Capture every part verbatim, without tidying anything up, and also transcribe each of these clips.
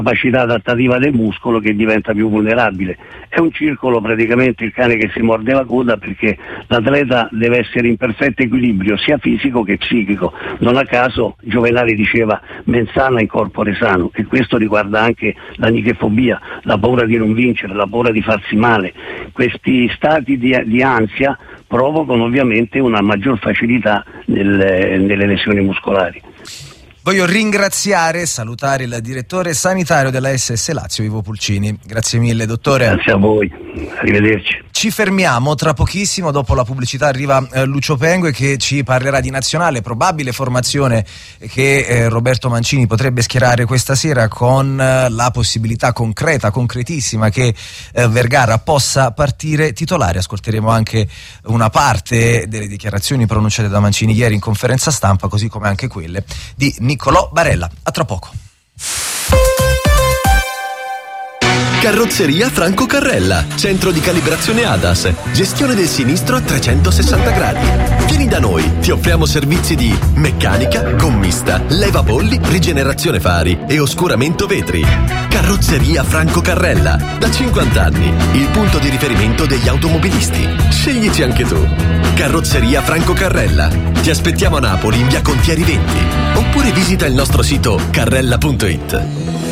capacità adattativa del muscolo che diventa più vulnerabile. È un circolo, praticamente il cane che si morde la coda, perché l'atleta deve essere in perfetto equilibrio sia fisico che psichico. Non a caso Giovenali diceva mens sana in corpore sano, e questo riguarda anche la nichefobia, la paura di non vincere, la paura di farsi male. Questi stati di, di ansia provocano ovviamente una maggior facilità nelle, nelle lesioni muscolari. Voglio ringraziare e salutare il direttore sanitario della S S Lazio, Ivo Pulcini. Grazie mille, dottore. Grazie a voi, arrivederci. Ci fermiamo, tra pochissimo, dopo la pubblicità arriva eh, Lucio Pengue che ci parlerà di nazionale, probabile formazione che eh, Roberto Mancini potrebbe schierare questa sera, con eh, la possibilità concreta, concretissima che eh, Vergara possa partire titolare. Ascolteremo anche una parte delle dichiarazioni pronunciate da Mancini ieri in conferenza stampa, così come anche quelle di Niccolò Barella. A tra poco. Carrozzeria Franco Carrella, centro di calibrazione A D A S, gestione del sinistro a trecentosessanta gradi. Vieni da noi, ti offriamo servizi di meccanica, gommista, levapolli, rigenerazione fari e oscuramento vetri. Carrozzeria Franco Carrella, da cinquanta anni, il punto di riferimento degli automobilisti. Sceglici anche tu. Carrozzeria Franco Carrella. Ti aspettiamo a Napoli in via Contieri venti, oppure visita il nostro sito carrella punto it.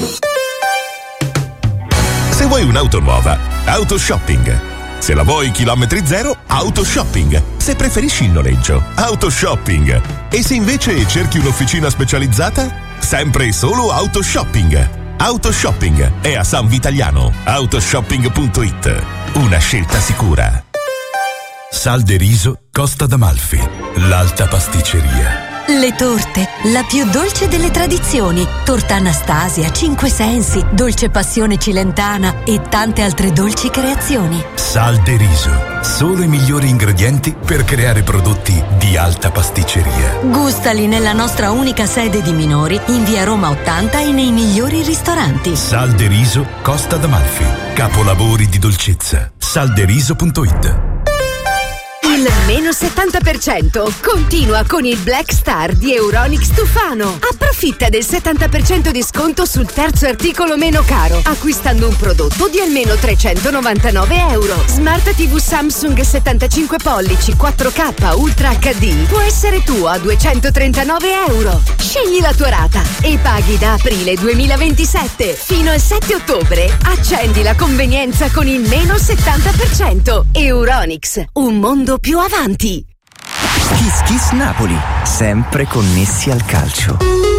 Se vuoi un'auto nuova, Autoshopping. Se la vuoi chilometri zero, Autoshopping. Se preferisci il noleggio, Autoshopping. E se invece cerchi un'officina specializzata, sempre e solo Autoshopping. Autoshopping è a San Vitaliano. Autoshopping punto it. Una scelta sicura. Sal de riso Costa d'Amalfi, l'alta pasticceria. Le torte, la più dolce delle tradizioni. Torta Anastasia, Cinque Sensi, Dolce Passione Cilentana e tante altre dolci creazioni. Sal de riso, solo i migliori ingredienti per creare prodotti di alta pasticceria. Gustali nella nostra unica sede di Minori, in via Roma ottanta e nei migliori ristoranti. Sal de riso Costa d'Amalfi, capolavori di dolcezza. sal de riso punto it. Il meno settanta per cento continua con il Black Star di Euronics Tufano. Approfitta del settanta per cento di sconto sul terzo articolo meno caro, acquistando un prodotto di almeno trecentonovantanove euro. Smart tivù Samsung settantacinque pollici quattro K Ultra acca di può essere tuo a duecentotrentanove euro. Scegli la tua rata e paghi da aprile duemilaventisette fino al sette ottobre. Accendi la convenienza con il meno settanta per cento. Euronics, un mondo più avanti. Kiss Kiss Napoli, sempre connessi al calcio.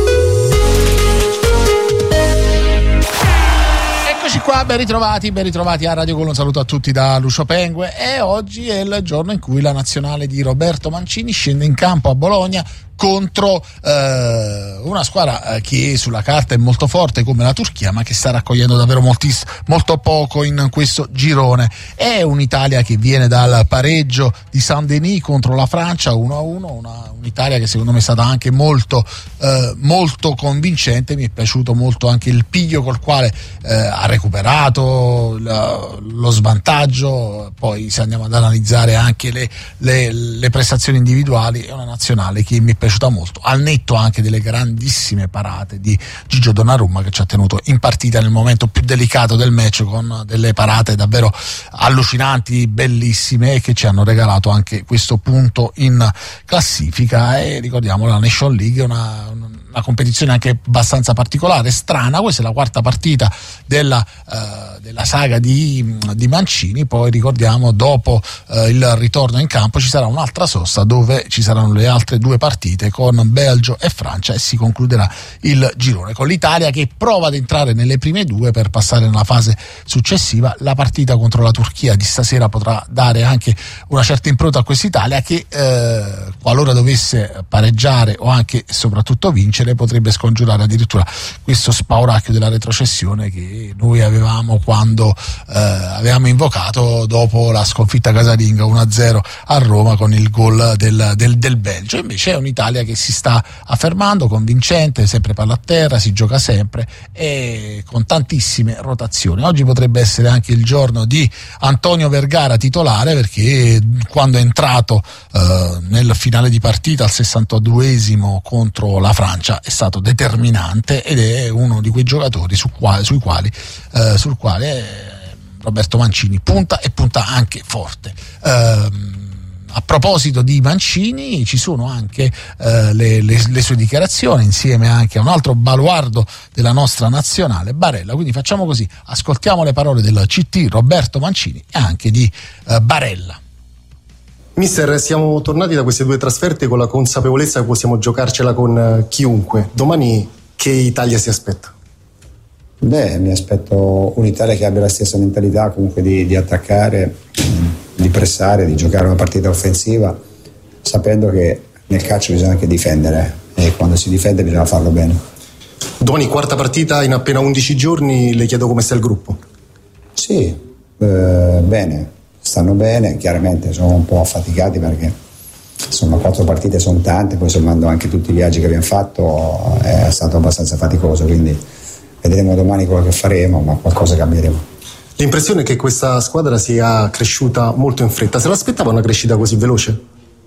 Eccoci qua, ben ritrovati, ben ritrovati a Radio Gol. Un saluto a tutti da Lucio Pengue. E oggi è il giorno in cui la nazionale di Roberto Mancini scende in campo a Bologna contro eh, una squadra eh, che sulla carta è molto forte come la Turchia, ma che sta raccogliendo davvero moltis, molto poco in questo girone. È un'Italia che viene dal pareggio di Saint-Denis contro la Francia uno a uno, una, un'Italia che secondo me è stata anche molto eh, molto convincente. Mi è piaciuto molto anche il piglio col quale eh, ha recuperato la, lo svantaggio. Poi se andiamo ad analizzare anche le, le, le prestazioni individuali, è una nazionale che mi è piaciuta molto, al netto anche delle grandissime parate di Gigio Donnarumma, che ci ha tenuto in partita nel momento più delicato del match, con delle parate davvero allucinanti, bellissime, e che ci hanno regalato anche questo punto in classifica. E ricordiamo, la Nation League è una, una competizione anche abbastanza particolare, strana. Questa è la quarta partita della, uh, della saga di, di Mancini. Poi ricordiamo, dopo uh, il ritorno in campo ci sarà un'altra sosta dove ci saranno le altre due partite con Belgio e Francia, e si concluderà il girone con l'Italia che prova ad entrare nelle prime due per passare nella fase successiva. La partita contro la Turchia di stasera potrà dare anche una certa impronta a quest'Italia che eh, qualora dovesse pareggiare o anche e soprattutto vincere, potrebbe scongiurare addirittura questo spauracchio della retrocessione che noi avevamo quando eh, avevamo invocato dopo la sconfitta casalinga uno a zero a Roma con il gol del, del, del Belgio. Invece è un'Italia che si sta affermando, convincente, sempre palla a terra, si gioca sempre e con tantissime rotazioni. Oggi potrebbe essere anche il giorno di Antonio Vergara titolare, perché quando è entrato eh, nel finale di partita al sessantaduesimo contro la Francia Francia è stato determinante ed è uno di quei giocatori su quali, sui quali, eh, sul quale eh, Roberto Mancini punta e punta anche forte. Eh, A proposito di Mancini, ci sono anche eh, le, le, le sue dichiarazioni insieme anche a un altro baluardo della nostra nazionale, Barella. Quindi facciamo così, ascoltiamo le parole del C T Roberto Mancini e anche di eh, Barella. Mister, siamo tornati da queste due trasferte con la consapevolezza che possiamo giocarcela con chiunque. Domani che Italia si aspetta? Beh, mi aspetto un'Italia che abbia la stessa mentalità comunque di, di attaccare, di pressare, di giocare una partita offensiva, sapendo che nel calcio bisogna anche difendere e quando si difende bisogna farlo bene. Domani quarta partita in appena undici giorni, le chiedo come sta il gruppo. Sì, eh, bene, stanno bene, chiaramente sono un po' affaticati perché insomma quattro partite sono tante, poi sommando anche tutti i viaggi che abbiamo fatto è stato abbastanza faticoso, quindi vedremo domani quello che faremo, ma qualcosa cambieremo. L'impressione è che questa squadra sia cresciuta molto in fretta. Se l'aspettava una crescita così veloce?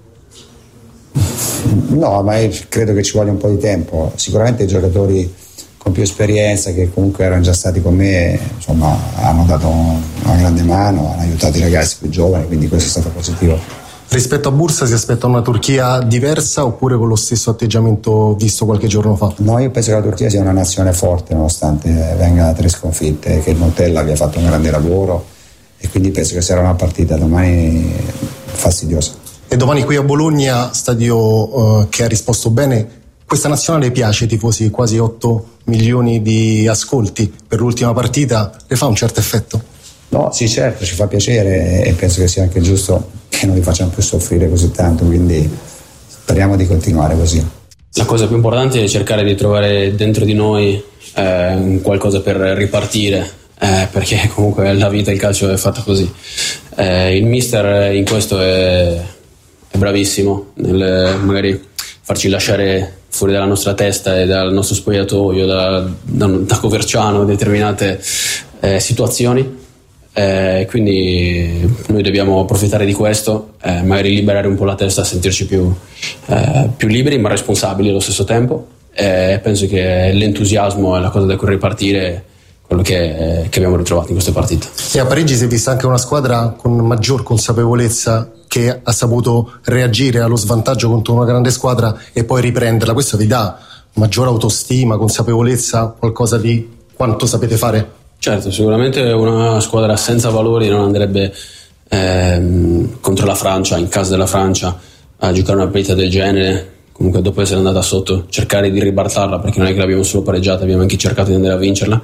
No, ma io credo che ci voglia un po' di tempo. Sicuramente i giocatori con più esperienza, che comunque erano già stati con me, insomma, hanno dato una grande mano, hanno aiutato i ragazzi più giovani, quindi questo è stato positivo. Rispetto a Bursa si aspetta una Turchia diversa oppure con lo stesso atteggiamento visto qualche giorno fa? No, io penso che la Turchia sia una nazione forte nonostante venga da tre sconfitte, che il Montella abbia fatto un grande lavoro e quindi penso che sarà una partita domani fastidiosa. E domani qui a Bologna, stadio uh, che ha risposto bene, questa nazionale piace ai tifosi, quasi otto milioni di ascolti per l'ultima partita, le fa un certo effetto? No, sì, certo, ci fa piacere e penso che sia anche giusto che non li facciamo più soffrire così tanto, quindi speriamo di continuare così. La cosa più importante è cercare di trovare dentro di noi eh, qualcosa per ripartire, eh, perché comunque la vita, il calcio è fatta così. Eh, il mister in questo è, è bravissimo nel magari farci lasciare fuori dalla nostra testa e dal nostro spogliatoio, da, da, da Coverciano, determinate eh, situazioni. Eh, quindi noi dobbiamo approfittare di questo, eh, magari liberare un po' la testa, sentirci più, eh, più liberi ma responsabili allo stesso tempo. Eh, penso che l'entusiasmo è la cosa da cui ripartire, quello che, che abbiamo ritrovato in queste partite. E a Parigi si è vista anche una squadra con maggior consapevolezza che ha saputo reagire allo svantaggio contro una grande squadra e poi riprenderla. Questo vi dà maggior autostima, consapevolezza, qualcosa di quanto sapete fare? Certo, sicuramente una squadra senza valori non andrebbe ehm, contro la Francia, in casa della Francia, a giocare una partita del genere. Comunque dopo essere andata sotto, cercare di ribaltarla, perché non è che l'abbiamo solo pareggiata, abbiamo anche cercato di andare a vincerla.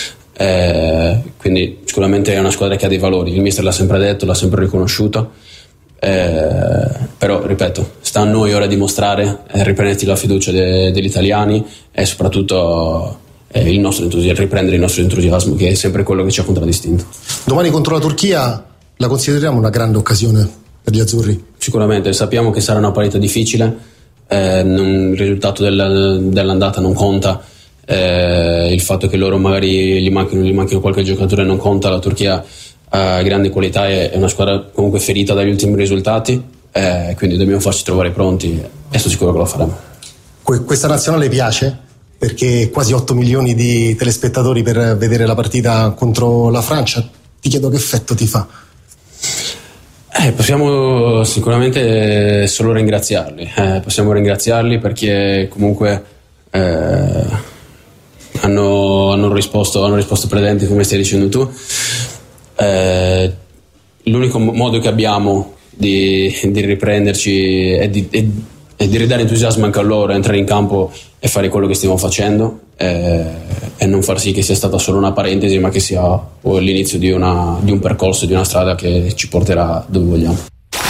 Eh, quindi sicuramente è una squadra che ha dei valori, il mister l'ha sempre detto, l'ha sempre riconosciuto. Eh, però ripeto, sta a noi ora dimostrare, eh, riprenderti la fiducia de- degli italiani e soprattutto eh, il nostro entusiasmo, riprendere il nostro entusiasmo, che è sempre quello che ci ha contraddistinto. Domani contro la Turchia la consideriamo una grande occasione per gli azzurri? Sicuramente, sappiamo che sarà una partita difficile, eh, non, il risultato del, dell'andata non conta, eh, il fatto che loro magari gli manchino, gli manchino qualche giocatore non conta. La Turchia ha grande qualità, è una squadra comunque ferita dagli ultimi risultati, eh, quindi dobbiamo farci trovare pronti e sono sicuro che lo faremo. Que- questa nazionale piace? Perché quasi otto milioni di telespettatori per vedere la partita contro la Francia, ti chiedo che effetto ti fa? Eh, possiamo sicuramente solo ringraziarli, eh, possiamo ringraziarli perché comunque eh, hanno, hanno risposto hanno risposto presenti, come stai dicendo tu. Eh, l'unico modo che abbiamo di, di riprenderci è di, è, è di ridare entusiasmo anche a loro, entrare in campo e fare quello che stiamo facendo, eh, e non far sì che sia stata solo una parentesi, ma che sia l'inizio di, una, di un percorso, di una strada che ci porterà dove vogliamo.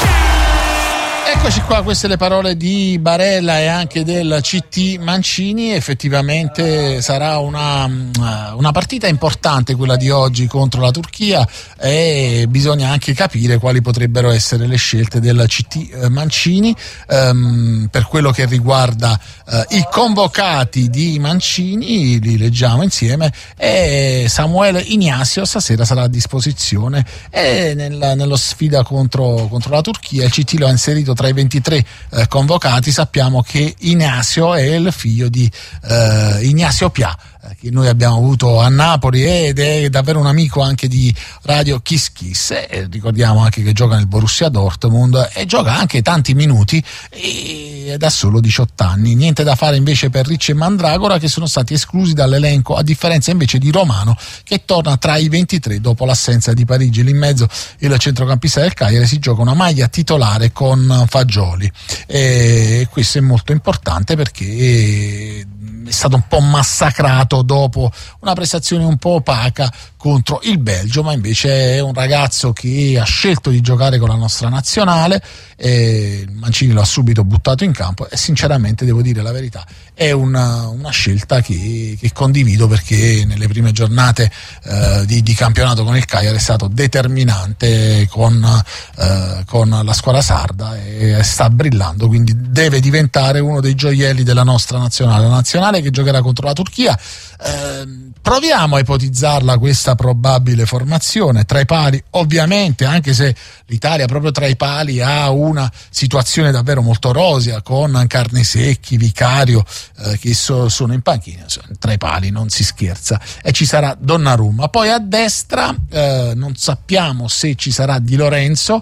Eccoci qua, queste le parole di Barella e anche del C T Mancini. Effettivamente sarà una, una partita importante quella di oggi contro la Turchia e bisogna anche capire quali potrebbero essere le scelte del C T Mancini. Um, per quello che riguarda uh, i convocati di Mancini, li leggiamo insieme, e Samuel Ignazio stasera sarà a disposizione e nella, nello sfida contro, contro la Turchia il C T lo ha inserito tra i ventitré eh, convocati, sappiamo che Ignazio è il figlio di eh, Ignazio Pià, che noi abbiamo avuto a Napoli ed è davvero un amico anche di Radio Kiss Kiss, e ricordiamo anche che gioca nel Borussia Dortmund e gioca anche tanti minuti ed ha solo diciotto anni. Niente da fare invece per Ricci e Mandragora, che sono stati esclusi dall'elenco, a differenza invece di Romano, che torna tra i ventitré dopo l'assenza di Parigi. Lì in mezzo il centrocampista del Cagliari si gioca una maglia titolare con Fagioli, e questo è molto importante perché è stato un po' massacrato dopo una prestazione un po' opaca contro il Belgio, ma invece è un ragazzo che ha scelto di giocare con la nostra nazionale, e Mancini lo ha subito buttato in campo, e sinceramente devo dire la verità, è una, una scelta che, che condivido, perché nelle prime giornate eh, di, di campionato con il Cagliari è stato determinante con, eh, con la squadra sarda e sta brillando, quindi deve diventare uno dei gioielli della nostra nazionale, la nazionale che giocherà contro la Turchia. Eh, proviamo a ipotizzarla questa probabile formazione tra i pali, ovviamente, anche se l'Italia proprio tra i pali ha una situazione davvero molto rosea, con Carnesecchi, Vicario eh, che so, sono in panchina. Tra i pali non si scherza, e ci sarà Donnarumma. Poi a destra eh, non sappiamo se ci sarà Di Lorenzo,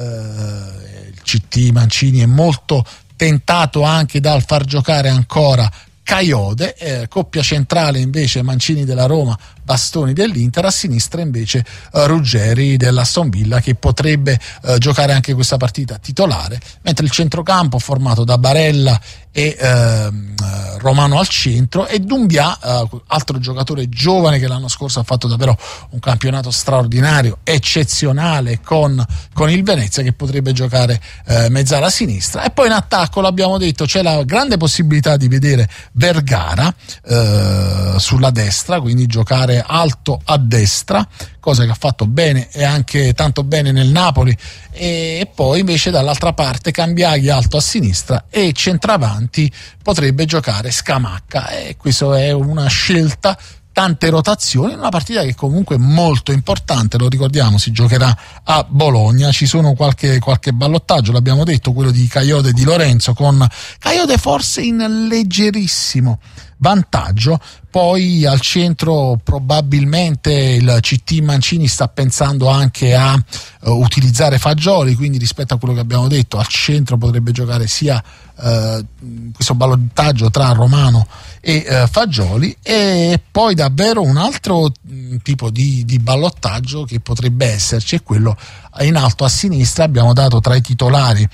eh, il C T Mancini è molto tentato anche dal far giocare ancora Caiode, eh, coppia centrale invece Mancini della Roma, Bastoni dell'Inter, a sinistra invece eh, Ruggeri dell'Aston Villa, che potrebbe eh, giocare anche questa partita titolare, mentre il centrocampo formato da Barella e eh, Romano al centro, e Doumbia, eh, altro giocatore giovane che l'anno scorso ha fatto davvero un campionato straordinario, eccezionale con, con il Venezia, che potrebbe giocare eh, mezzala a sinistra. E poi in attacco, l'abbiamo detto, c'è la grande possibilità di vedere Vergara eh, sulla destra, quindi giocare alto a destra, cosa che ha fatto bene e anche tanto bene nel Napoli, e poi invece dall'altra parte Cambiaghi alto a sinistra, e centravanti potrebbe giocare Scamacca, e questa è una scelta, tante rotazioni in una partita che comunque è molto importante. Lo ricordiamo, si giocherà a Bologna, ci sono qualche, qualche ballottaggio, l'abbiamo detto, quello di Caiode e Di Lorenzo, con Caiode forse in leggerissimo vantaggio. Poi al centro probabilmente il C T Mancini sta pensando anche a uh, utilizzare Fagioli, quindi rispetto a quello che abbiamo detto, al centro potrebbe giocare sia uh, questo ballottaggio tra Romano e uh, Fagioli. E poi davvero un altro mh, tipo di, di ballottaggio che potrebbe esserci è quello in alto a sinistra. Abbiamo dato tra i titolari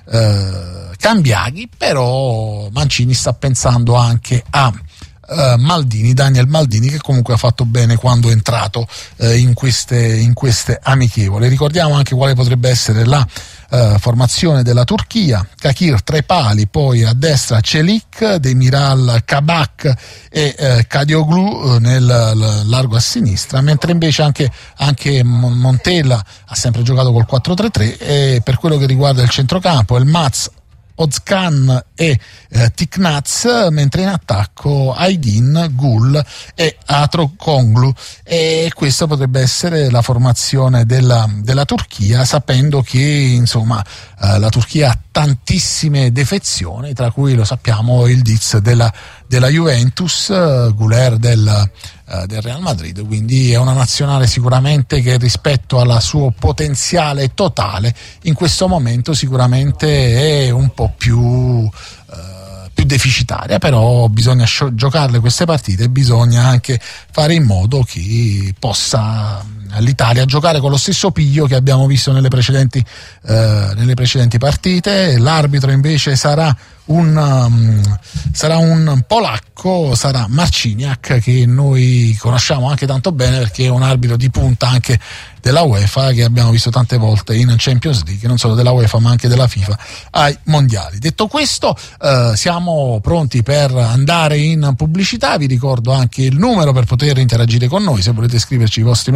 uh, Cambiaghi, però Mancini sta pensando anche a Uh, Maldini, Daniel Maldini, che comunque ha fatto bene quando è entrato uh, in queste in queste amichevoli. Ricordiamo anche quale potrebbe essere la uh, formazione della Turchia: Kakir tra i pali, poi a destra Celik, Demiral, Kabak e uh, Kadioglu uh, nel l- largo a sinistra, mentre invece anche, anche Montella ha sempre giocato col quattro tre tre, e per quello che riguarda il centrocampo il Maz, Ozcan e eh, Tiknaz, mentre in attacco Aydin, Gul e Atrokonglu. E questa potrebbe essere la formazione della, della Turchia, sapendo che insomma eh, la Turchia ha tantissime defezioni, tra cui, lo sappiamo, il Diz della, della Juventus, uh, Guler del, uh, del Real Madrid, quindi è una nazionale sicuramente che rispetto al suo potenziale totale in questo momento sicuramente è un po' più uh, più deficitaria, però bisogna scio- giocarle queste partite, e bisogna anche fare in modo che possa l'Italia giocare con lo stesso piglio che abbiamo visto nelle precedenti, eh, nelle precedenti partite. L'arbitro invece sarà un, um, sarà un polacco, sarà Marciniak, che noi conosciamo anche tanto bene perché è un arbitro di punta anche della UEFA, che abbiamo visto tante volte in Champions League, non solo della UEFA ma anche della FIFA, ai mondiali. Detto questo, eh, siamo pronti per andare in pubblicità. Vi ricordo anche il numero per poter interagire con noi: se volete scriverci i vostri messaggi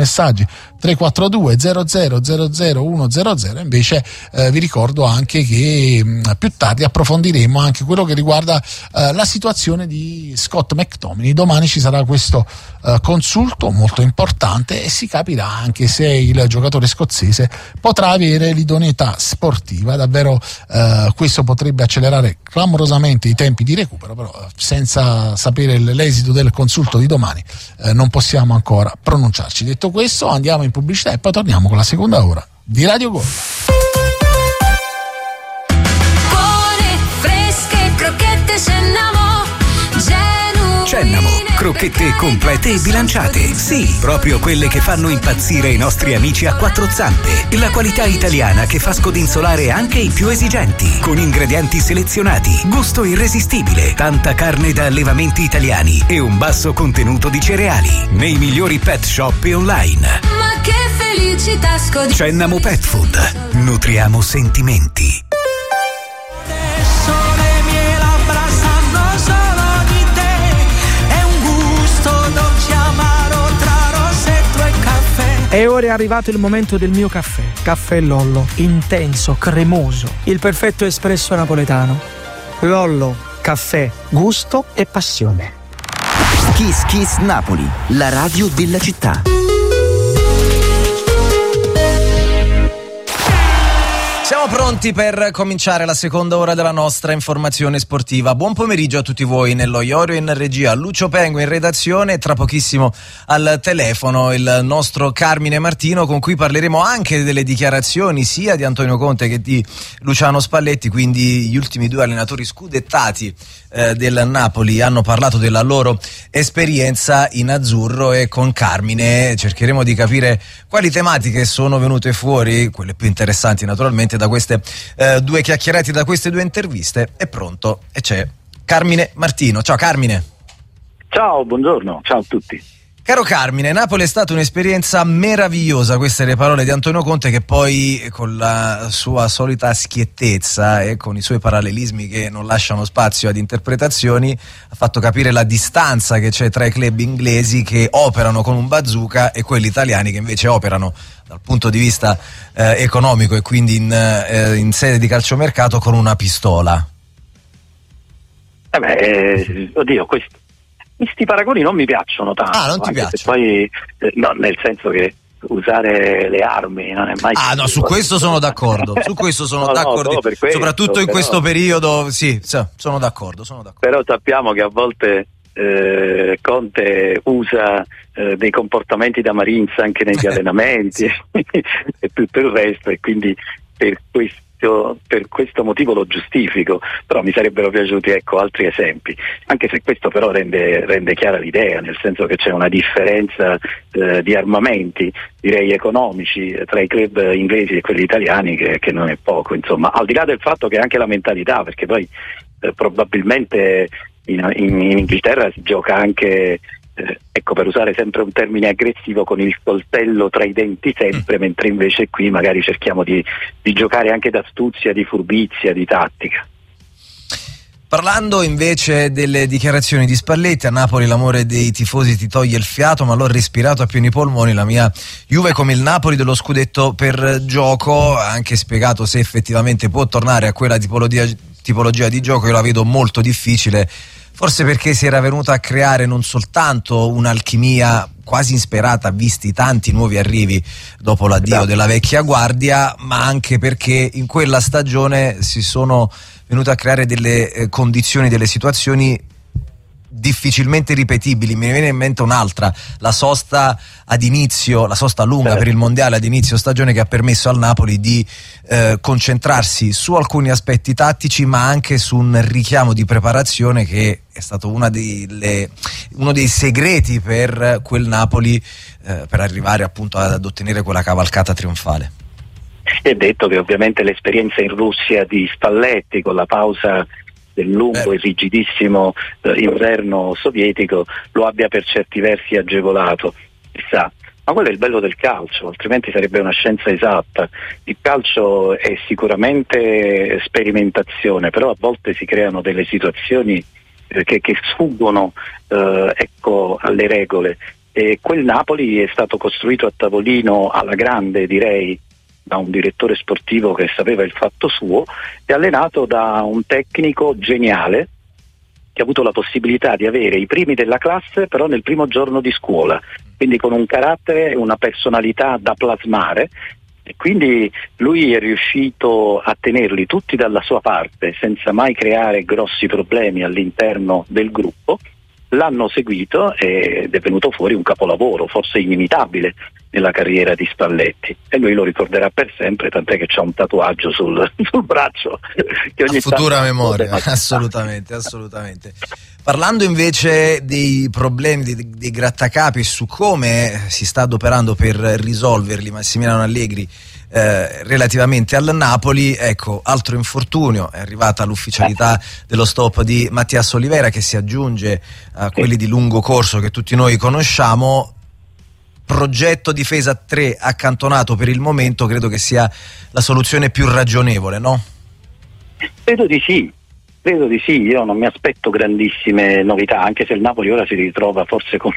tre quattro due zero zero zero zero uno zero zero. Invece eh, vi ricordo anche che mh, più tardi approfondiremo anche quello che riguarda eh, la situazione di Scott McTominay. Domani ci sarà questo eh, consulto molto importante e si capirà anche se il giocatore scozzese potrà avere l'idoneità sportiva. Davvero eh, questo potrebbe accelerare clamorosamente i tempi di recupero, però senza sapere l'esito del consulto di domani eh, non possiamo ancora pronunciarci. Detto questo, andiamo in pubblicità e poi torniamo con la seconda ora di Radio Gol. Buone, fresche, crocchette Cennamo, Cennamo, crocchette complete e bilanciate. Sì, proprio quelle che fanno impazzire i nostri amici a quattro zampe. La qualità italiana che fa scodinzolare anche i più esigenti. Con ingredienti selezionati, gusto irresistibile, tanta carne da allevamenti italiani e un basso contenuto di cereali. Nei migliori pet shop e online. Ma che felicità scodinzolare. Cennamo Pet Food. Nutriamo sentimenti. E ora è arrivato il momento del mio caffè. Caffè Lollo, intenso, cremoso, il perfetto espresso napoletano. Lollo, caffè, gusto e passione. Kiss Kiss Napoli, la radio della città. Siamo pronti per cominciare la seconda ora della nostra informazione sportiva. Buon pomeriggio a tutti voi, nello Iorio in regia, Lucio Pengo in redazione, tra pochissimo al telefono il nostro Carmine Martino, con cui parleremo anche delle dichiarazioni sia di Antonio Conte che di Luciano Spalletti. Quindi gli ultimi due allenatori scudettati eh, del Napoli hanno parlato della loro esperienza in azzurro, e con Carmine cercheremo di capire quali tematiche sono venute fuori, quelle più interessanti naturalmente, da queste eh, due chiacchierate, da queste due interviste. È pronto e c'è Carmine Martino. Ciao Carmine. Ciao, buongiorno, ciao a tutti. Caro Carmine, Napoli è stata un'esperienza meravigliosa, queste le parole di Antonio Conte, che poi con la sua solita schiettezza e con i suoi parallelismi che non lasciano spazio ad interpretazioni ha fatto capire la distanza che c'è tra i club inglesi che operano con un bazooka e quelli italiani che invece operano dal punto di vista eh, economico e quindi in, eh, in sede di calciomercato con una pistola. Eh beh, eh, oddio, questo questi paragoni non mi piacciono tanto. Ah, non ti piacciono? Poi, eh, no, nel senso che usare le armi non è mai... Ah no, su questo sono d'accordo, su questo sono no, d'accordo, no, questo, soprattutto in però, questo periodo, sì, sono d'accordo, sono d'accordo. Però sappiamo che a volte eh, Conte usa eh, dei comportamenti da Marines anche negli allenamenti e tutto il resto, e quindi per questo per questo motivo lo giustifico, però mi sarebbero piaciuti ecco altri esempi, anche se questo però rende, rende chiara l'idea, nel senso che c'è una differenza eh, di armamenti, direi economici, tra i club inglesi e quelli italiani che, che non è poco, insomma, al di là del fatto che anche la mentalità, perché poi eh, probabilmente in, in, in Inghilterra si gioca anche Eh, ecco, per usare sempre un termine aggressivo, con il coltello tra i denti sempre, mm. mentre invece qui magari cerchiamo di, di giocare anche d'astuzia, di furbizia, di tattica. Parlando invece delle dichiarazioni di Spalletti, a Napoli l'amore dei tifosi ti toglie il fiato, ma l'ho respirato a pieni polmoni, la mia Juve come il Napoli dello scudetto per gioco. Ha anche spiegato se effettivamente può tornare a quella tipologia, tipologia di gioco. Io la vedo molto difficile, forse perché si era venuta a creare non soltanto un'alchimia quasi insperata, visti tanti nuovi arrivi dopo l'addio della vecchia guardia, ma anche perché in quella stagione si sono venute a creare delle eh, condizioni, delle situazioni difficilmente ripetibili. Mi viene in mente un'altra, la sosta ad inizio, la sosta lunga per il mondiale ad inizio stagione, che ha permesso al Napoli di eh, concentrarsi su alcuni aspetti tattici, ma anche su un richiamo di preparazione che è stato una delle, uno dei segreti per quel Napoli eh, per arrivare appunto ad ottenere quella cavalcata trionfale. È detto che ovviamente l'esperienza in Russia di Spalletti, con la pausa del lungo e rigidissimo eh, inverno sovietico, lo abbia per certi versi agevolato, chissà. Ma quello è il bello del calcio, altrimenti sarebbe una scienza esatta. Il calcio è sicuramente sperimentazione, però a volte si creano delle situazioni eh, che, che sfuggono eh, ecco, alle regole, E quel Napoli è stato costruito a tavolino alla grande, direi, da un direttore sportivo che sapeva il fatto suo, e allenato da un tecnico geniale che ha avuto la possibilità di avere i primi della classe però nel primo giorno di scuola, quindi con un carattere e una personalità da plasmare, e quindi lui è riuscito a tenerli tutti dalla sua parte senza mai creare grossi problemi all'interno del gruppo. L'hanno seguito ed è venuto fuori un capolavoro, forse inimitabile nella carriera di Spalletti, e lui lo ricorderà per sempre, tant'è che c'ha un tatuaggio sul, sul braccio che ogni a futura tanto memoria. Assolutamente, assolutamente. Parlando invece dei problemi, dei, dei grattacapi, su come si sta adoperando per risolverli Massimiliano Allegri Eh, relativamente al Napoli, ecco, altro infortunio, è arrivata l'ufficialità dello stop di Mattias Oliveira, che si aggiunge a quelli di lungo corso che tutti noi conosciamo. Progetto difesa tre accantonato per il momento, credo che sia la soluzione più ragionevole, no? Credo di sì, credo di sì, io non mi aspetto grandissime novità, anche se il Napoli ora si ritrova forse con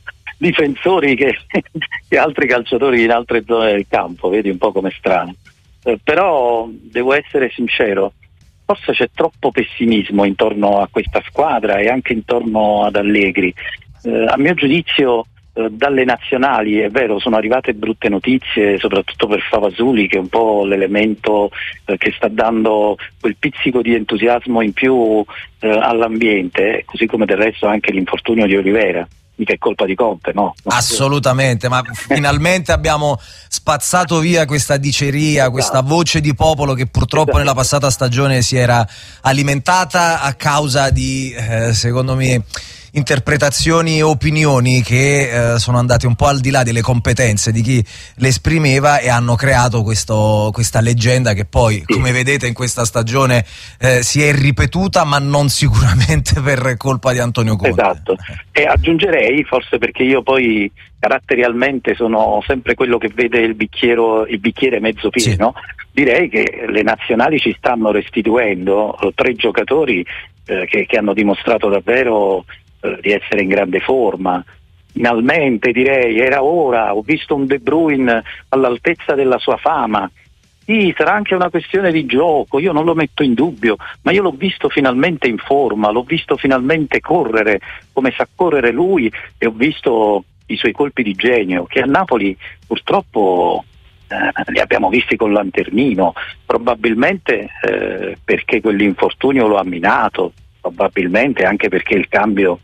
difensori che, che altri calciatori in altre zone del campo, vedi un po' come strano. Eh, però devo essere sincero, forse c'è troppo pessimismo intorno a questa squadra e anche intorno ad Allegri. Eh, a mio giudizio eh, dalle nazionali, è vero, sono arrivate brutte notizie, soprattutto per Favazuli, che è un po' l'elemento eh, che sta dando quel pizzico di entusiasmo in più eh, all'ambiente, così come del resto anche l'infortunio di Oliveira. Mica è colpa di Conte, no? Assolutamente, ma finalmente abbiamo spazzato via questa diceria, questa voce di popolo che purtroppo esatto. nella passata stagione si era alimentata a causa di, eh, secondo me, interpretazioni e opinioni che eh, sono andate un po' al di là delle competenze di chi le esprimeva, e hanno creato questo, questa leggenda che poi, sì. come vedete, in questa stagione eh, si è ripetuta, ma non sicuramente per colpa di Antonio Conte. Esatto, e aggiungerei, forse perché io poi caratterialmente sono sempre quello che vede il bicchiere, il bicchiere mezzo pieno, sì. direi che le nazionali ci stanno restituendo tre giocatori eh, che, che hanno dimostrato davvero di essere in grande forma. Finalmente, direi, era ora. Ho visto un De Bruyne all'altezza della sua fama. Sì, sarà anche una questione di gioco, io non lo metto in dubbio, ma io l'ho visto finalmente in forma, l'ho visto finalmente correre come sa correre lui, e ho visto i suoi colpi di genio, che a Napoli purtroppo eh, li abbiamo visti con lanternino, probabilmente eh, perché quell'infortunio lo ha minato, probabilmente anche perché il cambio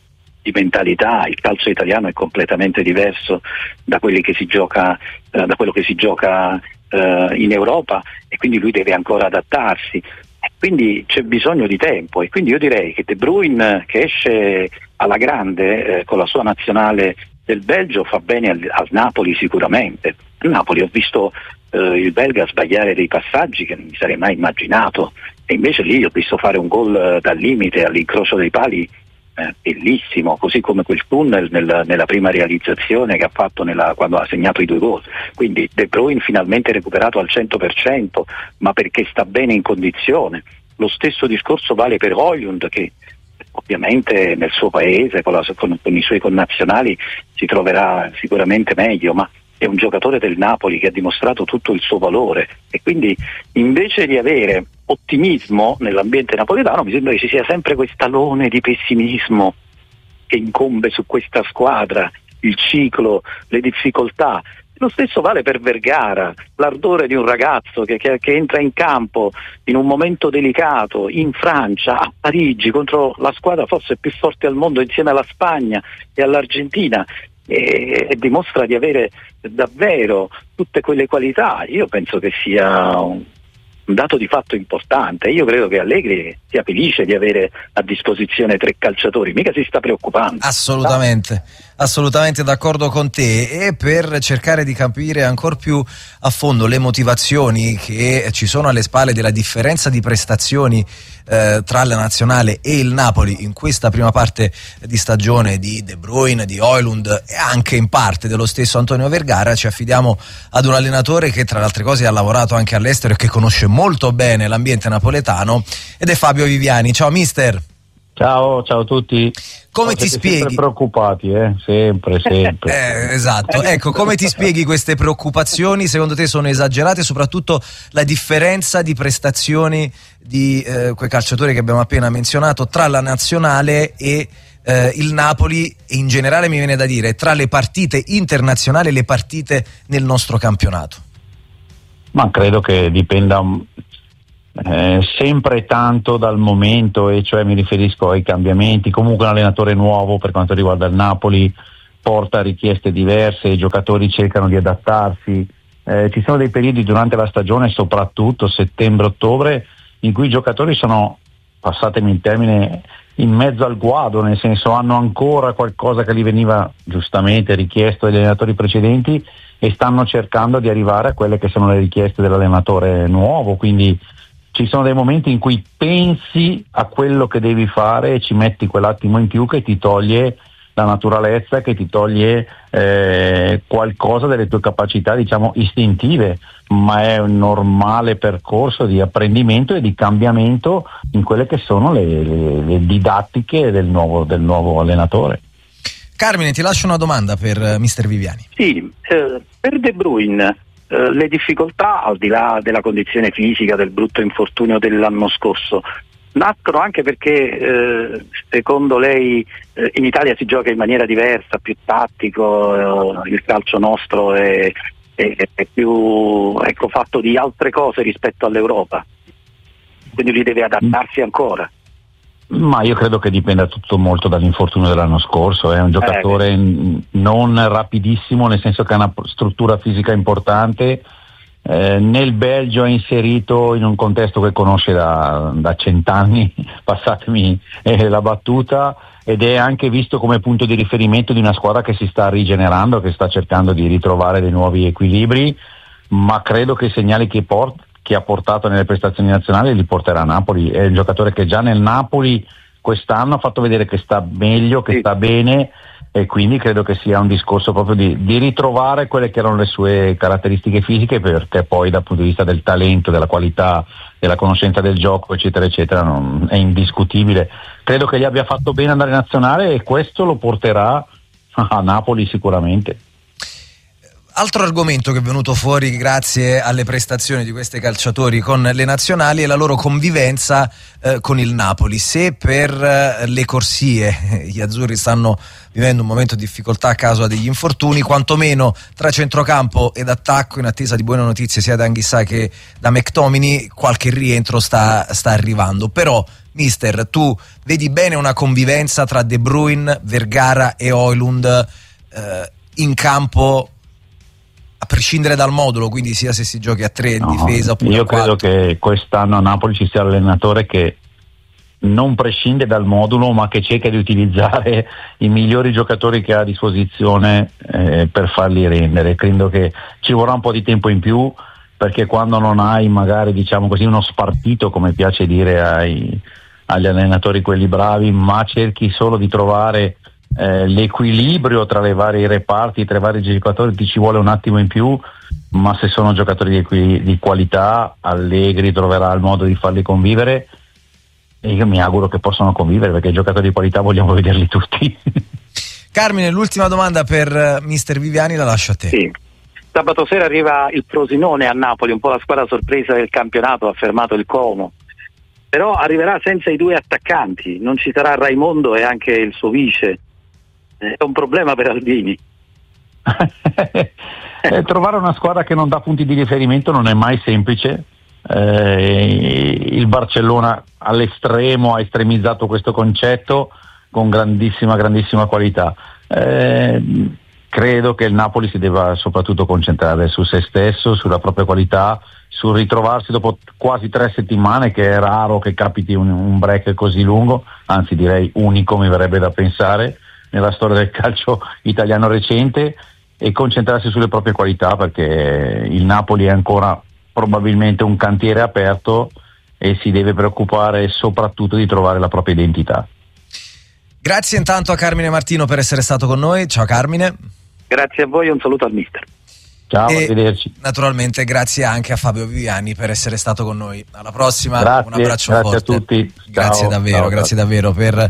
di mentalità, il calcio italiano è completamente diverso da quelli che si gioca, eh, da quello che si gioca eh, in Europa, e quindi lui deve ancora adattarsi, e quindi c'è bisogno di tempo, e quindi io direi che De Bruyne, che esce alla grande eh, con la sua nazionale del Belgio, fa bene al, al Napoli sicuramente. Al Napoli ho visto eh, il belga sbagliare dei passaggi che non mi sarei mai immaginato, e invece lì ho visto fare un gol eh, dal limite all'incrocio dei pali eh, bellissimo, così come quel tunnel nel, nella prima realizzazione che ha fatto nella, quando ha segnato i due gol. Quindi De Bruyne finalmente recuperato al cento per cento, ma perché sta bene in condizione. Lo stesso discorso vale per Højlund, che ovviamente nel suo paese con, la, con, con i suoi connazionali si troverà sicuramente meglio, ma è un giocatore del Napoli che ha dimostrato tutto il suo valore, e quindi invece di avere ottimismo nell'ambiente napoletano mi sembra che ci sia sempre quest'alone di pessimismo che incombe su questa squadra, il ciclo, le difficoltà. Lo stesso vale per Vergara, l'ardore di un ragazzo che, che, che entra in campo in un momento delicato in Francia, a Parigi, contro la squadra forse più forte al mondo insieme alla Spagna e all'Argentina, e, e dimostra di avere davvero tutte quelle qualità. Io penso che sia un, un dato di fatto importante. Io credo che Allegri sia felice di avere a disposizione tre calciatori, mica si sta preoccupando. Assolutamente, assolutamente d'accordo con te. E per cercare di capire ancora più a fondo le motivazioni che ci sono alle spalle della differenza di prestazioni eh, tra la nazionale e il Napoli in questa prima parte di stagione di De Bruyne, di Højlund e anche in parte dello stesso Antonio Vergara, ci affidiamo ad un allenatore che tra le altre cose ha lavorato anche all'estero e che conosce molto bene l'ambiente napoletano, ed è Fabio Viviani. Ciao mister. Ciao, ciao a tutti. Come oh, ti siete spieghi? Sempre preoccupati, eh? Sempre, sempre. Eh, esatto. Ecco, come ti spieghi queste preoccupazioni? Secondo te sono esagerate? Soprattutto la differenza di prestazioni di eh, quei calciatori che abbiamo appena menzionato tra la nazionale e eh, il Napoli, e in generale mi viene da dire tra le partite internazionali e le partite nel nostro campionato. Ma credo che dipenda Eh, sempre tanto dal momento, e cioè mi riferisco ai cambiamenti. Comunque un allenatore nuovo per quanto riguarda il Napoli porta richieste diverse, i giocatori cercano di adattarsi, eh, ci sono dei periodi durante la stagione, soprattutto settembre-ottobre, in cui i giocatori sono, passatemi il termine, in mezzo al guado, nel senso hanno ancora qualcosa che gli veniva giustamente richiesto dagli allenatori precedenti e stanno cercando di arrivare a quelle che sono le richieste dell'allenatore nuovo, quindi ci sono dei momenti in cui pensi a quello che devi fare e ci metti quell'attimo in più che ti toglie la naturalezza, che ti toglie eh, qualcosa delle tue capacità, diciamo, istintive, ma è un normale percorso di apprendimento e di cambiamento in quelle che sono le, le, le didattiche del nuovo, del nuovo allenatore. Carmine, ti lascio una domanda per uh, mister Viviani. Sì, eh, per De Bruyne Uh, le difficoltà, al di là della condizione fisica, del brutto infortunio dell'anno scorso, nascono anche perché uh, secondo lei uh, in Italia si gioca in maniera diversa, più tattico, uh, il calcio nostro è, è, è più ecco, fatto di altre cose rispetto all'Europa, quindi lui deve adattarsi ancora. Ma io credo che dipenda tutto molto dall'infortunio dell'anno scorso, è un giocatore eh, non rapidissimo, nel senso che ha una struttura fisica importante, eh, nel Belgio è inserito in un contesto che conosce da, da cent'anni, passatemi eh, la battuta, ed è anche visto come punto di riferimento di una squadra che si sta rigenerando, che sta cercando di ritrovare dei nuovi equilibri, ma credo che i segnali che porta che ha portato nelle prestazioni nazionali li porterà a Napoli. È un giocatore che già nel Napoli quest'anno ha fatto vedere che sta meglio, che sì. sta bene, e quindi credo che sia un discorso proprio di, di ritrovare quelle che erano le sue caratteristiche fisiche, perché poi dal punto di vista del talento, della qualità, della conoscenza del gioco eccetera eccetera non, è indiscutibile. Credo che gli abbia fatto bene andare in nazionale e questo lo porterà a Napoli sicuramente. Altro argomento che è venuto fuori grazie alle prestazioni di questi calciatori con le nazionali è la loro convivenza eh, con il Napoli. Se per eh, le corsie gli azzurri stanno vivendo un momento di difficoltà a causa degli infortuni, quantomeno tra centrocampo ed attacco, in attesa di buone notizie sia da Anghissà che da McTominay, qualche rientro sta, sta arrivando. Però, mister, tu vedi bene una convivenza tra De Bruyne, Vergara e Højlund eh, in campo, a prescindere dal modulo, quindi sia se si giochi a tre in no, difesa oppure io a quattro? Credo che quest'anno a Napoli ci sia l'allenatore che non prescinde dal modulo, ma che cerca di utilizzare i migliori giocatori che ha a disposizione eh, per farli rendere. Credo che ci vorrà un po' di tempo in più, perché quando non hai magari, diciamo così, uno spartito, come piace dire ai, agli allenatori quelli bravi, ma cerchi solo di trovare Eh, l'equilibrio tra le varie reparti, tra i vari giocatori, ti ci vuole un attimo in più, ma se sono giocatori di, equi- di qualità, Allegri troverà il modo di farli convivere, e io mi auguro che possano convivere, perché i giocatori di qualità vogliamo vederli tutti. Carmine, l'ultima domanda per uh, mister Viviani, la lascio a te. Sì. Sabato sera arriva il Frosinone a Napoli, un po' la squadra sorpresa del campionato, ha fermato il Como, però arriverà senza i due attaccanti, non ci sarà Raimondo e anche il suo vice. È un problema per Aldini. eh, trovare una squadra che non dà punti di riferimento non è mai semplice. Eh, il Barcellona all'estremo ha estremizzato questo concetto con grandissima grandissima qualità. Eh, credo che il Napoli si debba soprattutto concentrare su se stesso, sulla propria qualità, sul ritrovarsi dopo quasi tre settimane, che è raro che capiti un, un break così lungo, anzi direi unico, mi verrebbe da pensare, nella storia del calcio italiano recente, e concentrarsi sulle proprie qualità, perché il Napoli è ancora probabilmente un cantiere aperto e si deve preoccupare soprattutto di trovare la propria identità. Grazie intanto a Carmine Martino per essere stato con noi. Ciao Carmine. Grazie a voi e un saluto al mister. Ciao, e arrivederci. Naturalmente grazie anche a Fabio Viviani per essere stato con noi. Alla prossima, grazie, un abbraccio grazie forte. a tutti. Grazie ciao, davvero, ciao, grazie ciao. davvero per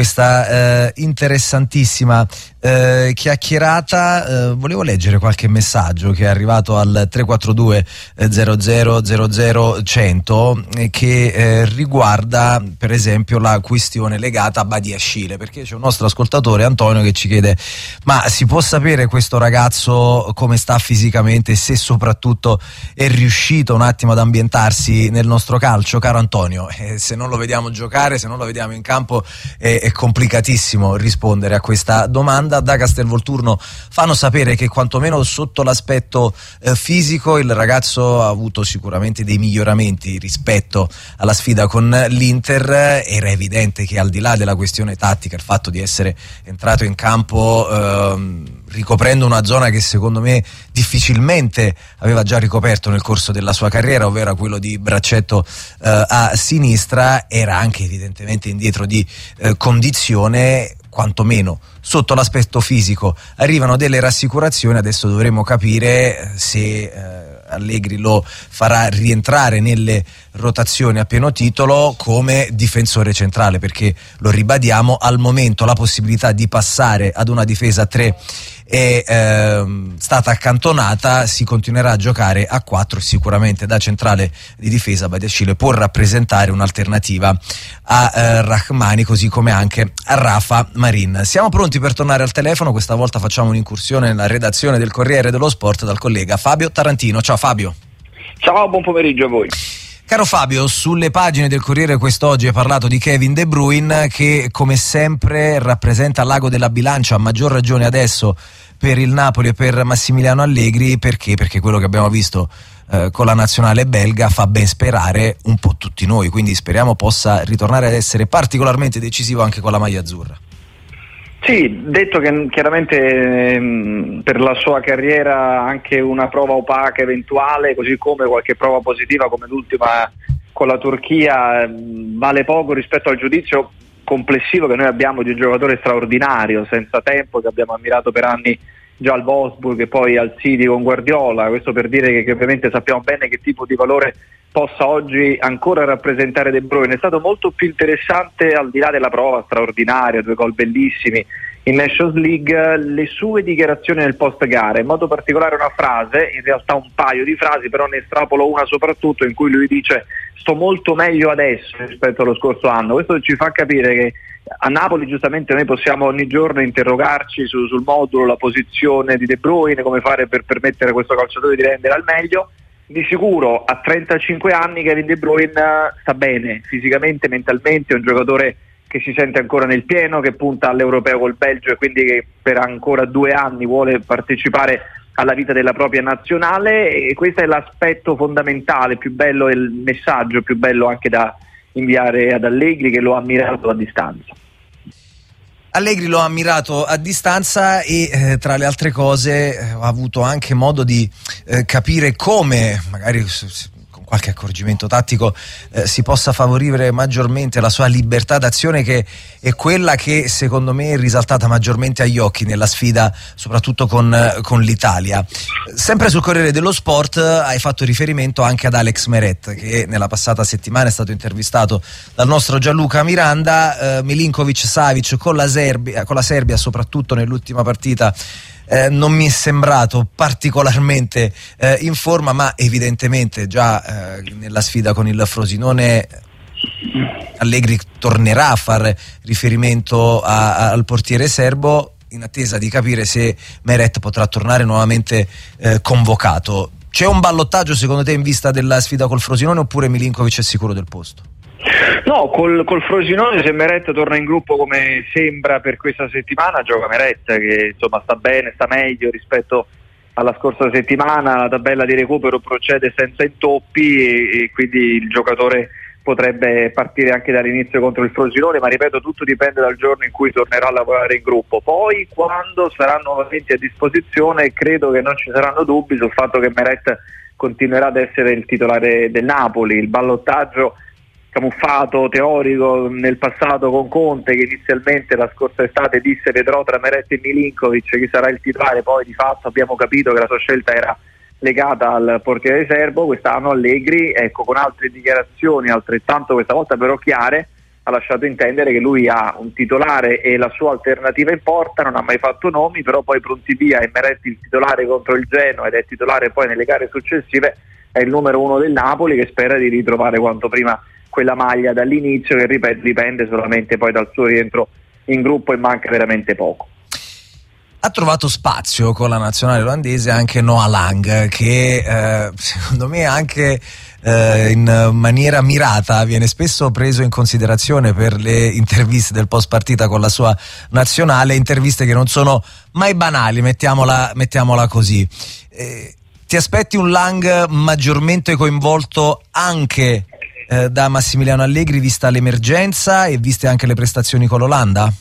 questa eh, interessantissima eh, chiacchierata. Eh, volevo leggere qualche messaggio che è arrivato al tre quattro due zero zero zero zero cento eh, che eh, riguarda per esempio la questione legata a Badiashile, perché c'è un nostro ascoltatore, Antonio, che ci chiede: ma si può sapere questo ragazzo come sta fisicamente e se soprattutto è riuscito un attimo ad ambientarsi nel nostro calcio? Caro Antonio, eh, se non lo vediamo giocare, se non lo vediamo in campo è, è complicatissimo rispondere a questa domanda. Da Castelvolturno fanno sapere che quantomeno sotto l'aspetto eh, fisico il ragazzo ha avuto sicuramente dei miglioramenti rispetto alla sfida con l'Inter. Era evidente che al di là della questione tattica, il fatto di essere entrato in campo ehm, ricoprendo una zona che secondo me difficilmente aveva già ricoperto nel corso della sua carriera, ovvero quello di braccetto eh, a sinistra, era anche evidentemente indietro di eh, condizione. Quantomeno sotto l'aspetto fisico arrivano delle rassicurazioni. Adesso dovremo capire se eh, Allegri lo farà rientrare nelle rotazioni a pieno titolo come difensore centrale, perché lo ribadiamo, al momento la possibilità di passare ad una difesa a tre è ehm, stata accantonata. Si continuerà a giocare a quattro e sicuramente da centrale di difesa Badiashile può rappresentare un'alternativa a eh, Rahmani, così come anche a Rafa Marin. Siamo pronti per tornare al telefono, questa volta facciamo un'incursione nella redazione del Corriere dello Sport dal collega Fabio Tarantino. Ciao Fabio. Ciao, buon pomeriggio a voi. Caro Fabio, sulle pagine del Corriere quest'oggi hai parlato di Kevin De Bruyne, che come sempre rappresenta l'ago della bilancia, a maggior ragione adesso per il Napoli e per Massimiliano Allegri. Perché? Perché quello che abbiamo visto eh, con la nazionale belga fa ben sperare un po' tutti noi, quindi speriamo possa ritornare ad essere particolarmente decisivo anche con la maglia azzurra. Sì, detto che chiaramente ehm, per la sua carriera anche una prova opaca eventuale, così come qualche prova positiva come l'ultima con la Turchia, ehm, vale poco rispetto al giudizio complessivo che noi abbiamo di un giocatore straordinario, senza tempo, che abbiamo ammirato per anni già al Wolfsburg e poi al City con Guardiola. Questo per dire che, che ovviamente sappiamo bene che tipo di valore possa oggi ancora rappresentare De Bruyne. È stato molto più interessante, al di là della prova straordinaria, due gol bellissimi in Nations League, le sue dichiarazioni nel post gara, in modo particolare una frase, in realtà un paio di frasi, però ne estrapolo una soprattutto, in cui lui dice: sto molto meglio adesso rispetto allo scorso anno. Questo ci fa capire che a Napoli giustamente noi possiamo ogni giorno interrogarci su, sul modulo, la posizione di De Bruyne, come fare per permettere a questo calciatore di rendere al meglio. Di sicuro a trentacinque anni Kevin De Bruyne sta bene fisicamente, mentalmente, è un giocatore che si sente ancora nel pieno, che punta all'Europeo col Belgio e quindi che per ancora due anni vuole partecipare alla vita della propria nazionale, e questo è l'aspetto fondamentale, più bello, e il messaggio più bello anche da inviare ad Allegri, che lo ha ammirato a distanza. Allegri lo ha ammirato a distanza e eh, tra le altre cose eh, ha avuto anche modo di eh, capire come, magari con qualche accorgimento tattico, eh, si possa favorire maggiormente la sua libertà d'azione, che è quella che secondo me è risaltata maggiormente agli occhi nella sfida, soprattutto con, con l'Italia. Sempre sul Corriere dello Sport hai fatto riferimento anche ad Alex Meret, che nella passata settimana è stato intervistato dal nostro Gianluca Miranda. eh, Milinkovic-Savic con la Serbia, con la Serbia soprattutto nell'ultima partita, Eh, non mi è sembrato particolarmente eh, in forma, ma evidentemente già eh, nella sfida con il Frosinone Allegri tornerà a fare riferimento a, a, al portiere serbo, in attesa di capire se Meret potrà tornare nuovamente eh, convocato. C'è un ballottaggio secondo te in vista della sfida col Frosinone, oppure Milinkovic è sicuro del posto? No, col, col Frosinone, se Meret torna in gruppo come sembra per questa settimana, gioca Meret, che insomma sta bene, sta meglio rispetto alla scorsa settimana. La tabella di recupero procede senza intoppi e, e quindi il giocatore potrebbe partire anche dall'inizio contro il Frosinone, ma ripeto, tutto dipende dal giorno in cui tornerà a lavorare in gruppo. Poi quando sarà nuovamente a disposizione credo che non ci saranno dubbi sul fatto che Meret continuerà ad essere il titolare del Napoli. Il ballottaggio camuffato, teorico nel passato con Conte, che inizialmente la scorsa estate disse vedrò tra Meret e Milinkovic chi sarà il titolare, poi di fatto abbiamo capito che la sua scelta era legata al portiere serbo. Quest'anno Allegri, ecco, con altre dichiarazioni altrettanto questa volta però chiare, ha lasciato intendere che lui ha un titolare e la sua alternativa in porta, non ha mai fatto nomi, però poi pronti via e Meret il titolare contro il Genoa ed è titolare poi nelle gare successive, è il numero uno del Napoli che spera di ritrovare quanto prima quella maglia dall'inizio, che ripeto dipende solamente poi dal suo rientro in gruppo e manca veramente poco. Ha trovato spazio con la nazionale olandese anche Noah Lang, che eh, secondo me anche eh, in maniera mirata viene spesso preso in considerazione per le interviste del post partita con la sua nazionale, interviste che non sono mai banali, mettiamola, mettiamola così. Eh, ti aspetti un Lang maggiormente coinvolto anche eh, da Massimiliano Allegri, vista l'emergenza e viste anche le prestazioni con l'Olanda?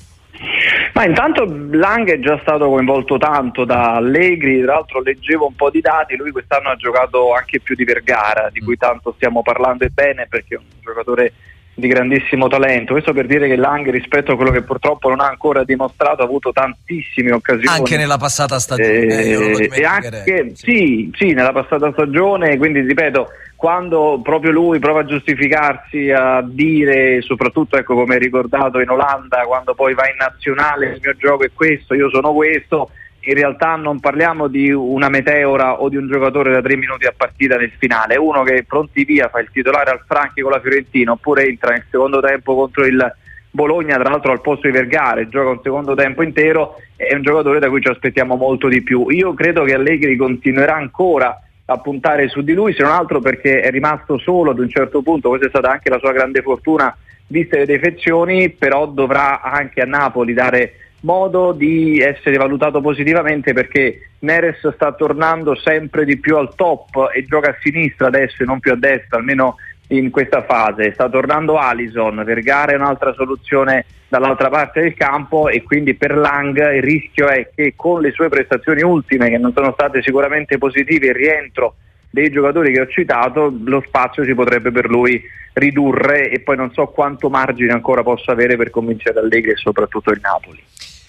Ma intanto Lang è già stato coinvolto tanto da Allegri, tra l'altro leggevo un po' di dati, lui quest'anno ha giocato anche più di Vergara, di cui tanto stiamo parlando e bene, perché è un giocatore di grandissimo talento. Questo per dire che Lang, rispetto a quello che purtroppo non ha ancora dimostrato, ha avuto tantissime occasioni anche nella passata stagione, eh, io non lo e anche sì, sì, nella passata stagione, quindi ripeto, quando proprio lui prova a giustificarsi, a dire, soprattutto ecco come hai ricordato in Olanda, quando poi va in nazionale, il mio gioco è questo, io sono questo, in realtà non parliamo di una meteora o di un giocatore da tre minuti a partita nel finale, è uno che pronti via fa il titolare al Franchi con la Fiorentina, oppure entra nel secondo tempo contro il Bologna, tra l'altro al posto di Vergara, gioca un secondo tempo intero, è un giocatore da cui ci aspettiamo molto di più. Io credo che Allegri continuerà ancora a puntare su di lui, se non altro perché è rimasto solo ad un certo punto, questa è stata anche la sua grande fortuna viste le defezioni, però dovrà anche a Napoli dare modo di essere valutato positivamente, perché Neres sta tornando sempre di più al top e gioca a sinistra adesso e non più a destra, almeno in questa fase. Sta tornando Alisson, Vergara è un'altra soluzione dall'altra parte del campo, e quindi per Lang il rischio è che con le sue prestazioni ultime, che non sono state sicuramente positive, il rientro dei giocatori che ho citato, lo spazio si potrebbe per lui ridurre, e poi non so quanto margine ancora possa avere per convincere Allegri e soprattutto il Napoli.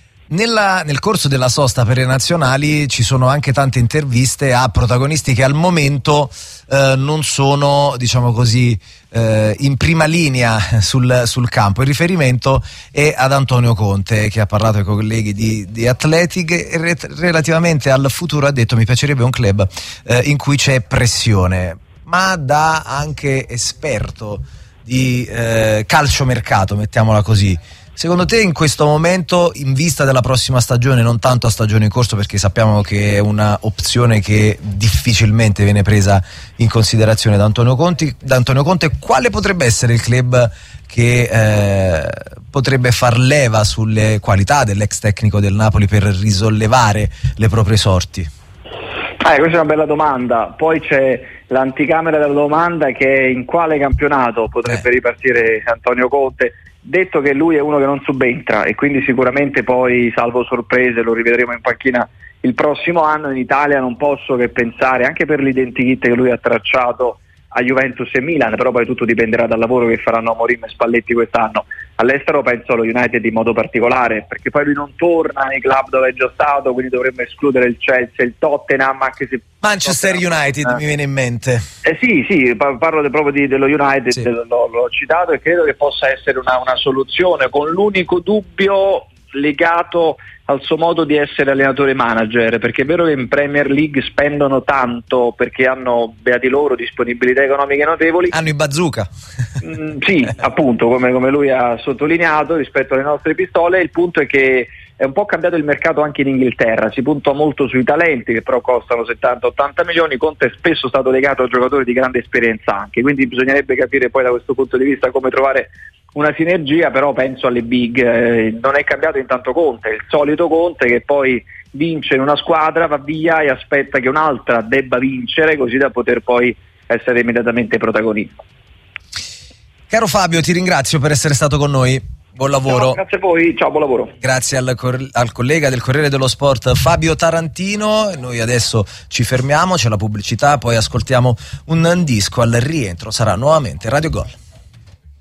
Nella, nel corso della sosta per le nazionali ci sono anche tante interviste a protagonisti che al momento eh, non sono, diciamo così, eh, in prima linea sul, sul campo. Il riferimento è ad Antonio Conte, che ha parlato ai colleghi di, di Athletic e re, relativamente al futuro ha detto: mi piacerebbe un club eh, in cui c'è pressione, ma da anche esperto di eh, calciomercato, mettiamola così. Secondo te in questo momento, in vista della prossima stagione, non tanto a stagione in corso perché sappiamo che è una opzione che difficilmente viene presa in considerazione da Antonio Conte, da Antonio Conte quale potrebbe essere il club che eh, potrebbe far leva sulle qualità dell'ex tecnico del Napoli per risollevare le proprie sorti? Eh, questa è una bella domanda. Poi c'è l'anticamera della domanda, che è: in quale campionato potrebbe eh. ripartire Antonio Conte? Detto che lui è uno che non subentra e quindi sicuramente poi, salvo sorprese, lo rivedremo in panchina il prossimo anno. In Italia non posso che pensare, anche per l'identikit che lui ha tracciato a Juventus e Milan, però poi tutto dipenderà dal lavoro che faranno Amorim e Spalletti quest'anno. All'estero penso allo United in modo particolare, perché poi lui non torna nei club dove è già stato, quindi dovremmo escludere il Chelsea, il Tottenham, anche se Manchester United eh. mi viene in mente. Eh sì, sì, parlo de, proprio di, dello United, sì. l'ho, l'ho citato, e credo che possa essere una, una soluzione, con l'unico dubbio legato al suo modo di essere allenatore manager, perché è vero che in Premier League spendono tanto perché hanno, beati loro, disponibilità economiche notevoli, hanno i bazooka. mm, sì, appunto, come, come lui ha sottolineato rispetto alle nostre pistole. Il punto è che è un po' cambiato il mercato anche in Inghilterra, si punta molto sui talenti che però costano settanta ottanta milioni. Conte è spesso stato legato a giocatori di grande esperienza anche, quindi bisognerebbe capire poi da questo punto di vista come trovare una sinergia, però penso alle big. Eh, non è cambiato intanto Conte, è il solito Conte che poi vince in una squadra, va via e aspetta che un'altra debba vincere, così da poter poi essere immediatamente protagonista. Caro Fabio, ti ringrazio per essere stato con noi. Buon lavoro. Ciao, grazie a voi, ciao, buon lavoro. Grazie al, al collega del Corriere dello Sport Fabio Tarantino. Noi adesso ci fermiamo, c'è la pubblicità, poi ascoltiamo un disco. Al rientro sarà nuovamente Radio Gol.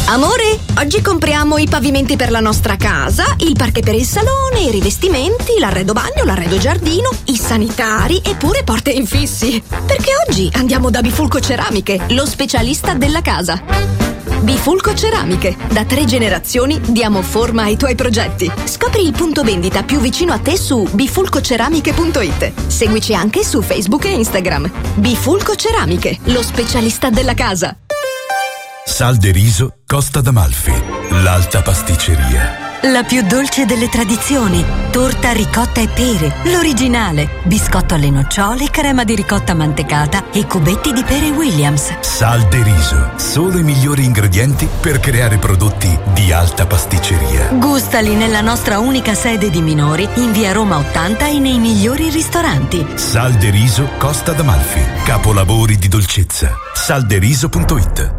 Amore, oggi compriamo i pavimenti per la nostra casa, il parquet per il salone, i rivestimenti, l'arredo bagno, l'arredo giardino, i sanitari e pure porte infissi. Perché oggi andiamo da Bifulco Ceramiche, lo specialista della casa. Bifulco Ceramiche, da tre generazioni diamo forma ai tuoi progetti. Scopri il punto vendita più vicino a te su bifulcoceramiche punto it. Seguici anche su Facebook e Instagram. Bifulco Ceramiche, lo specialista della casa. Sal de riso Costa d'Amalfi, l'alta pasticceria. La più dolce delle tradizioni, torta ricotta e pere, l'originale, biscotto alle nocciole, crema di ricotta mantecata e cubetti di pere Williams. Sal de riso, solo i migliori ingredienti per creare prodotti di alta pasticceria. Gustali nella nostra unica sede di Minori, in via Roma ottanta e nei migliori ristoranti. Sal de riso Costa d'Amalfi, capolavori di dolcezza. salderiso punto it.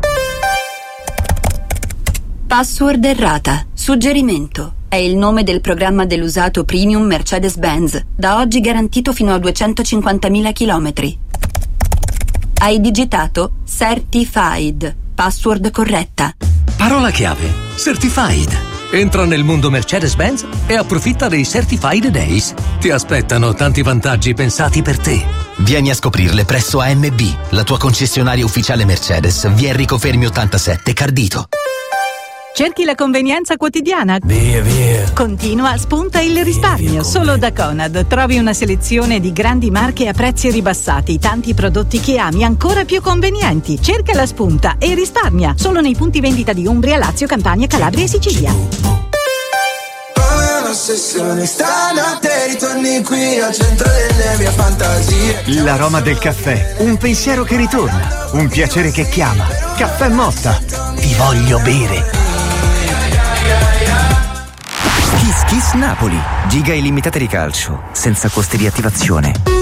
Password errata. Suggerimento. È il nome del programma dell'usato premium Mercedes-Benz, da oggi garantito fino a duecentocinquantamila chilometri. Hai digitato Certified. Password corretta. Parola chiave. Certified. Entra nel mondo Mercedes-Benz e approfitta dei Certified Days. Ti aspettano tanti vantaggi pensati per te. Vieni a scoprirle presso A M B, la tua concessionaria ufficiale Mercedes, via Enrico Fermi ottantasette, Cardito. Cerchi la convenienza quotidiana? Via, via. Continua, spunta il risparmio. Solo da Conad trovi una selezione di grandi marche a prezzi ribassati, tanti prodotti che ami ancora più convenienti. Cerca la spunta e risparmia. Solo nei punti vendita di Umbria, Lazio, Campania, Calabria e Sicilia. Ossessione, stanotte ritorni qui al centro delle mie fantasie. L'aroma del caffè, un pensiero che ritorna, un piacere che chiama. Caffè Motta, ti voglio bere. Kiss Kiss Napoli, giga illimitate di calcio, senza costi di attivazione.